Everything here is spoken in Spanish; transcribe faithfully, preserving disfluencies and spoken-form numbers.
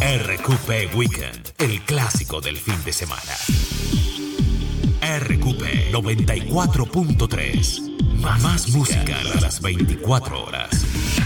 R Q P Weekend, el clásico del fin de semana. R Q P noventa y cuatro punto tres. Más música a las veinticuatro horas.